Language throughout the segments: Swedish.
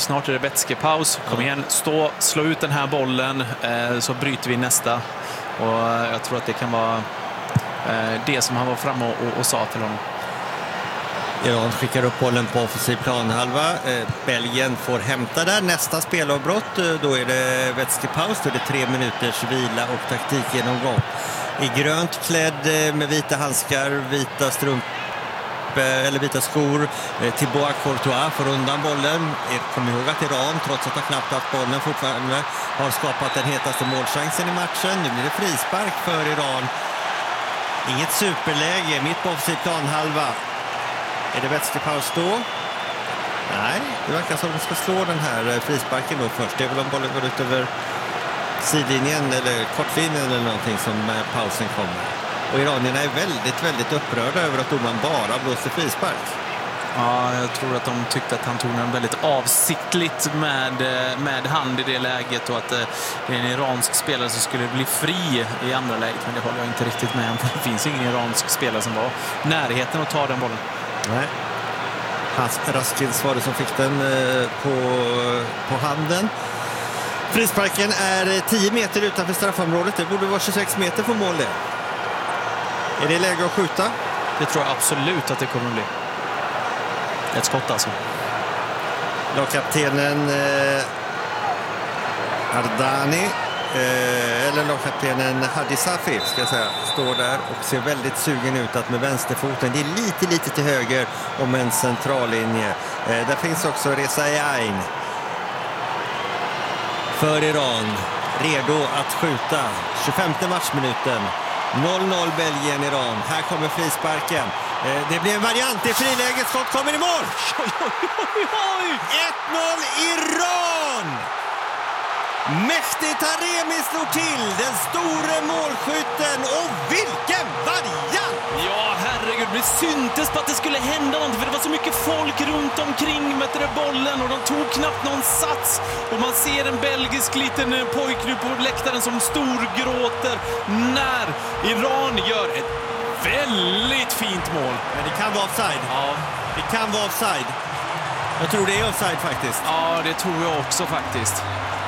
snart är det vätskepaus. Kom igen, slå ut den här bollen, så bryter vi nästa. Och jag tror att det kan vara det som han var framme och sa till honom. Iran skickar upp bollen på offensiv planhalva. Belgien får hämta där. Nästa spelavbrott, då är det vätskepaus. Då är det 3 minuters vila och taktikgenomgång. I grönt klädd med vita handskar, vita eller vita skor. Thibaut Courtois får undan bollen. Kom ihåg att Iran, trots att han knappt haft bollen, fortfarande har skapat den hetaste målchansen i matchen. Nu blir det frispark för Iran. Inget superläge, mitt på offensiv planhalva. Är det vätskepaus då? Nej, det verkar som att de ska slå den här frisparken då först. Det är väl om bollen går ut över sidlinjen eller kortlinjen eller någonting som pausen kommer. Och iranierna är väldigt, väldigt upprörda över att domaren bara blåste frispark. Ja, jag tror att de tyckte att han tog den väldigt avsiktligt med hand i det läget och att det är en iransk spelare som skulle bli fri i andra läget. Men det håller jag inte riktigt med om. Det finns ingen iransk spelare som var närheten att ta den bollen. Nej. Raskins var det som fick den på handen. Frisparken är 10 meter utanför straffområdet. Det borde vara 26 meter på mål det. Är det läge att skjuta? Det tror jag absolut att det kommer att bli. Ett skott alltså. Lagkaptenen Ardani eller lagkaptenen Hadi Safi ska jag säga, står där och ser väldigt sugen ut att med vänsterfoten. Det är lite till höger om en centrallinje. Där finns också Reza Ain för Iran, redo att skjuta. 25:e matchminuten. 0-0 Belgien-Iran. Här kommer frisparken. Det blir en variant. Det är friläget. Skott kommer i mål. 1-0 Iran! Mehdi Taremi slår till, den store målskytten, och vilken variant! Ja, herregud, det syntes på att det skulle hända något, för det var så mycket folk runt omkring med bollen och de tog knappt någon sats. Och man ser en belgisk liten pojk nu på läktaren som storgråter när Iran gör ett väldigt fint mål. Men det kan vara offside. Ja. Det kan vara offside. Jag tror det är offside faktiskt. Ja, det tror jag också faktiskt.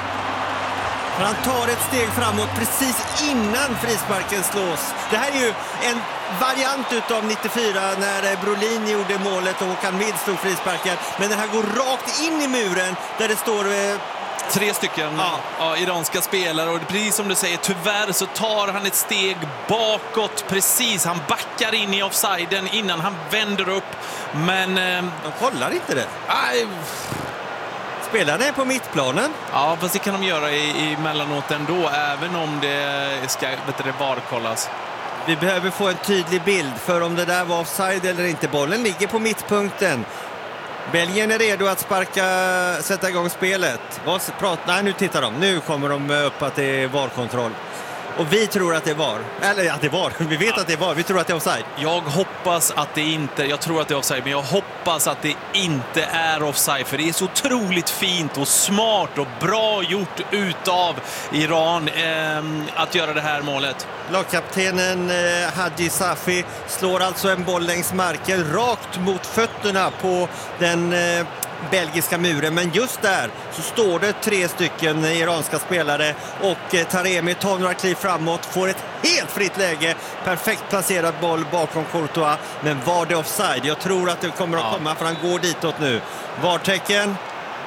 Han tar ett steg framåt precis innan frisparken slås. Det här är ju en variant utav 94 när Brolin gjorde målet och Håkan Mild slog frisparken. Men den här går rakt in i muren där det står 3 stycken iranska spelare, och precis som du säger, tyvärr så tar han ett steg bakåt precis. Han backar in i offsiden innan han vänder upp. Men de kollar inte det. Nej. Spelarna är på mittplanen. Ja, fast det kan de göra i mellanåt ändå, även om det ska varkollas. Vi behöver få en tydlig bild för om det där var offside eller inte. Bollen ligger på mittpunkten. Belgien är redo att sätta igång spelet. Nej, nu tittar de. Nu kommer de upp att det är VAR-kontroll. Och vi tror att det var. Eller att det var. Vi vet att det var. Vi tror att det är offside. Jag hoppas att det inte... Jag tror att det är offside, men jag hoppas att det inte är offside. För det är så otroligt fint och smart och bra gjort utav Iran att göra det här målet. Lagkaptenen Hadi Safi slår alltså en boll längs marken rakt mot fötterna på den belgiska muren, men just där så står det 3 stycken iranska spelare och Taremi tar några kliv framåt, får ett helt fritt läge, perfekt placerad boll bakom Courtois, men var det offside? Jag tror att det kommer att komma, för han går ditåt nu. VAR-tecken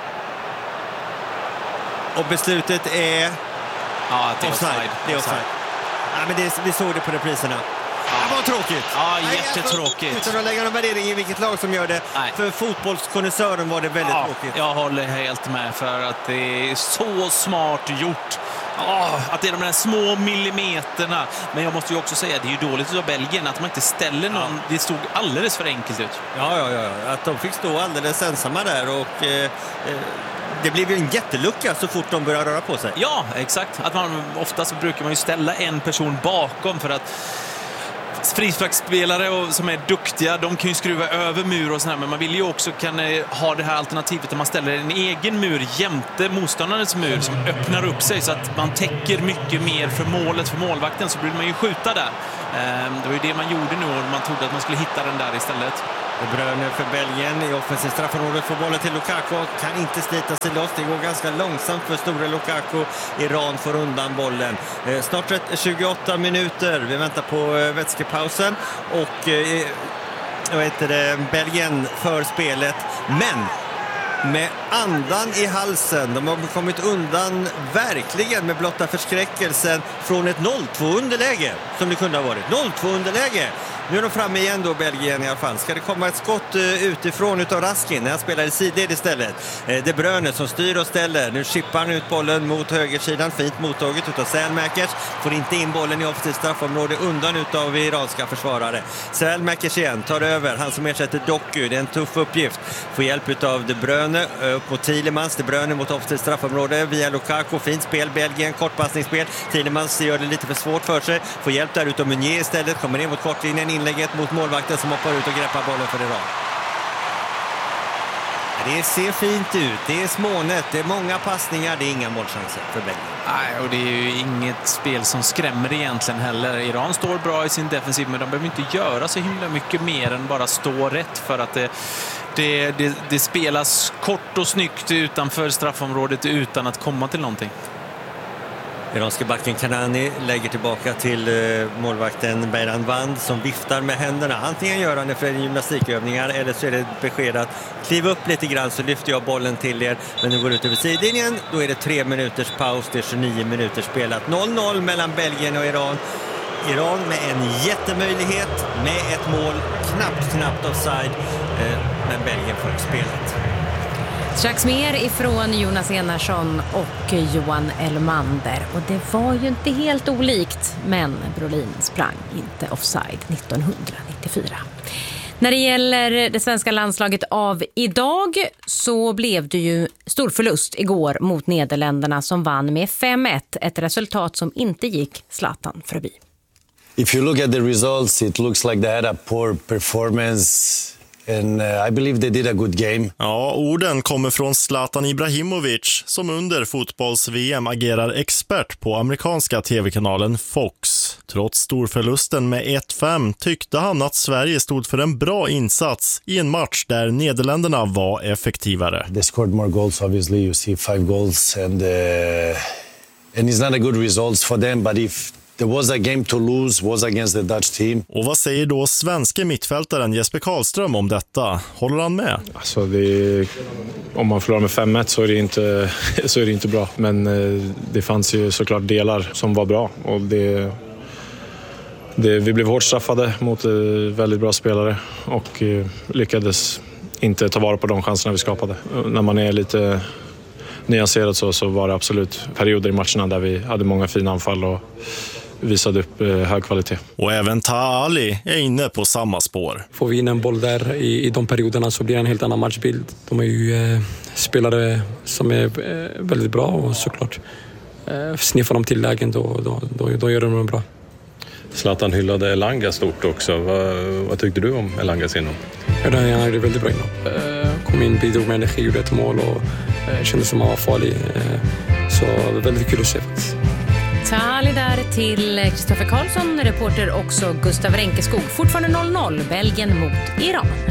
och beslutet är offside. Det är offside. Ja, men vi såg det på repriserna. Det var tråkigt. Ja, jättetråkigt. Utan att lägga någon värdering i vilket lag som gör det. Nej. För fotbollskonnässören var det väldigt tråkigt. Jag håller helt med, för att det är så smart gjort. Att det är de där små millimeterna. Men jag måste ju också säga att det är ju dåligt av Belgien att man inte ställer någon. Det stod alldeles för enkelt ut. Ja. Att de fick stå alldeles ensamma där och... det blev ju en jättelucka så fort de börjar röra på sig. Ja, exakt. Att oftast brukar man ju ställa en person bakom, för att frisparksspelare som är duktiga, de kan ju skruva över mur och sådär, men man vill ju också ha det här alternativet där man ställer en egen mur jämte motståndarens mur som öppnar upp sig så att man täcker mycket mer för målet, för målvakten, så blir man ju skjuta där. Det var ju det man gjorde nu, och man trodde att man skulle hitta den där istället. De Bruyne för Belgien i offensiv straffområde får bollen till Lukaku. Kan inte slita sig loss. Det går ganska långsamt för store Lukaku. Iran får undan bollen. Snart 28 minuter. Vi väntar på vätskepausen. Och Belgien för spelet. Men med andan i halsen. De har kommit undan verkligen med blotta förskräckelsen från ett 0-2 underläge som det kunde ha varit. 0-2 underläge. Nu är de framme igen då, Belgien i alla fall. Ska det komma ett skott utifrån utav Raskin när han spelar i sidled istället. De Bruyne som styr och ställer. Nu chippar han ut bollen mot högersidan. Fint mottaget utav Selmakers. Får inte in bollen i offensivt straffområde undan utav iranska försvarare. Selmakers igen tar över. Han som ersätter Doku. Det är en tuff uppgift. Får hjälp utav De Bruyne upp mot Tielemans. De Bruyne mot offensivt straffområde via Lukaku. Fint spel, Belgien. Kortpassningsspel. Tielemans gör det lite för svårt för sig. Får hjälp där utav Meunier istället. Kommer ner mot kortlinjen. Inlägget mot målvakten som hoppar ut och greppar bollen för Iran. Det ser fint ut. Det är smånet. Det är många passningar. Det är inga målchanser för Belgien. Nej, och det är ju inget spel som skrämmer egentligen heller. Iran står bra i sin defensiv, men de behöver inte göra så himla mycket mer än bara stå rätt, för att det spelas kort och snyggt utanför straffområdet utan att komma till någonting. Iranska backen Kanani lägger tillbaka till målvakten Beiran Vand som viftar med händerna. Antingen gör han det för gymnastikövningar eller så är det besked att kliva upp lite grann så lyfter jag bollen till er. Men nu går ut över sidlinjen. Då är det 3 minuters paus. Det är 29 minuter spelat. 0-0 mellan Belgien och Iran. Iran med en jättemöjlighet med ett mål. Knappt offside. Men Belgien får spelet. Strax mer ifrån Jonas Enarsson och Johan Elmander. Och det var ju inte helt olikt, men Brolin sprang inte offside 1994. När det gäller det svenska landslaget av idag så blev det ju stor förlust igår mot Nederländerna som vann med 5-1. Ett resultat som inte gick Zlatan förbi. If you look at the results, it looks like they had a poor performance. And I believe they did a good game. Ja, orden kommer från Zlatan Ibrahimovic som under fotbolls-VM agerar expert på amerikanska tv-kanalen Fox. Trots storförlusten med 1-5 tyckte han att Sverige stod för en bra insats i en match där Nederländerna var effektivare. They scored more goals, obviously. You see 5 goals and it's not a good result for them, but if there was a game to lose, was against the Dutch team. Och vad säger då svenska mittfältaren Jesper Karlström om detta? Håller han med? Alltså om man förlorar med 5-1 så är det inte bra. Men det fanns ju såklart delar som var bra. Och vi blev hårt straffade mot väldigt bra spelare och lyckades inte ta vara på de chanserna vi skapade. När man är lite nyanserad så var det absolut perioder i matcherna där vi hade många fina anfall och visade upp hög kvalitet. Och även Taha Ali är inne på samma spår. Får vi in en boll där i de perioderna så blir det en helt annan matchbild. De är ju spelare som är väldigt bra och såklart sniffar de till lägen då gör de det bra. Zlatan hyllade Elanga stort också. Vad tyckte du om Elangas innom? Ja, han gjorde väldigt bra innom. Kom in, bidrog med energi, gjorde ett mål och kände som han var farlig. Så väldigt kul att se faktiskt. Tali där till Kristoffer Karlsson, reporter också Gustav Renkeskog. Fortfarande 0-0, Belgien mot Iran.